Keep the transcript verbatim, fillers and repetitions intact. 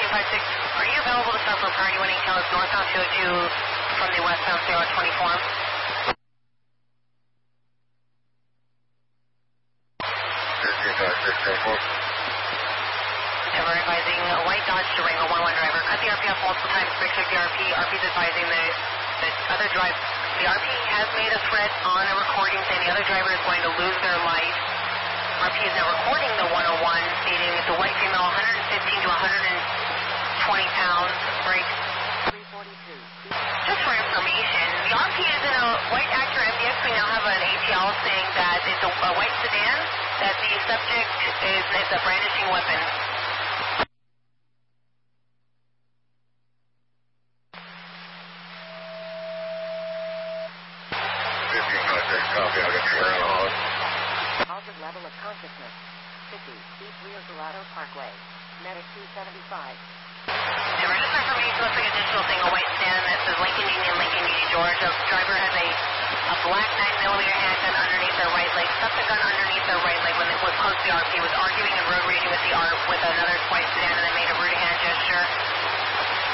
five six, are you available to start for priority one eight Tails northbound two oh two from the westbound zero twenty-four? And we're advising a white Dodge Durango one one driver. Cut the R P off multiple times, break check the R P. R P is advising the, the other driver. The R P has made a threat on a recording saying the other driver is going to lose their life. R P is now recording the one oh one, stating it's a white female, one hundred fifteen to one hundred twenty pounds. Break. three forty-two. Just for information, the R P is in a white Acura M D X. We now have an A T L saying that it's a, a white sedan, that the subject is, is a brandishing weapon. Altered level of consciousness. fifty, East Rio Dorado Parkway. Medic two seventy-five. And we're just information, let's take additional thing, a white sedan that says Lincoln Union, Lincoln Union, Georgia. The driver has a, a black nine millimeter handgun underneath their right leg, stuck the gun underneath their right leg when it was close to the R P, was arguing and road raging with the R with another white